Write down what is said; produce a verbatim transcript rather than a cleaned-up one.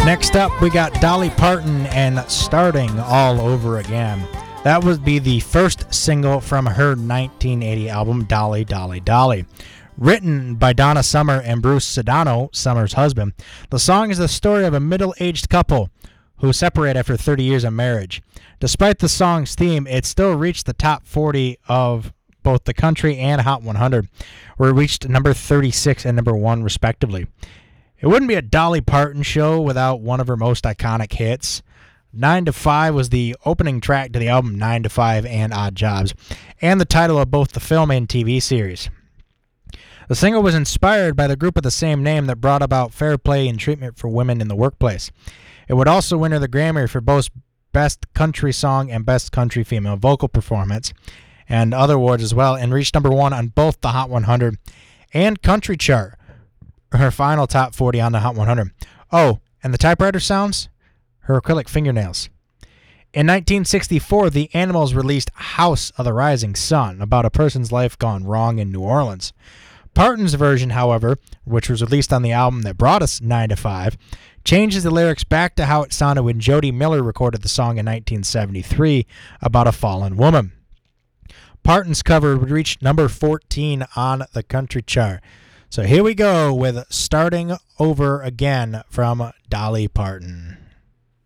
Next up, we got Dolly Parton and Starting All Over Again. That would be the first single from her nineteen eighty album, Dolly, Dolly, Dolly. Written by Donna Summer and Bruce Sedano, Summer's husband, the song is the story of a middle-aged couple who separate after thirty years of marriage. Despite the song's theme, it still reached the top forty of both the country and Hot one hundred, where it reached number thirty-six and number one, respectively. It wouldn't be a Dolly Parton show without one of her most iconic hits. nine to five was the opening track to the album nine to five and Odd Jobs, and the title of both the film and T V series. The single was inspired by the group of the same name that brought about fair play and treatment for women in the workplace. It would also win her the Grammy for both Best Country Song and Best Country Female Vocal Performance, and other awards as well, and reached number one on both the Hot one hundred and Country chart, her final top forty on the Hot one hundred. Oh, and the typewriter sounds? Her acrylic fingernails. In nineteen sixty-four, the Animals released House of the Rising Sun, about a person's life gone wrong in New Orleans. Parton's version, however, which was released on the album that brought us nine to five, changes the lyrics back to how it sounded when Jody Miller recorded the song in nineteen seventy-three about a fallen woman. Parton's cover would reach number fourteen on the country chart. So here we go with Starting Over Again from Dolly Parton.